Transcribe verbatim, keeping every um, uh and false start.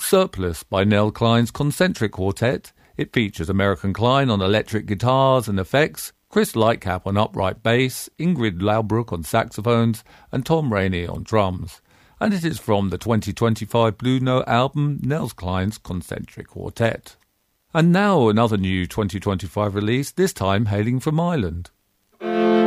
Surplus by Nell Cline's Concentric Quartet. It features American Cline on electric guitars and effects, Chris Lightcap on upright bass, Ingrid Laubruck on saxophones, and Tom Rainey on drums. And it is from the twenty twenty-five Blue Note album Nell Cline's Concentric Quartet. And now another new twenty twenty-five release, this time hailing from Ireland.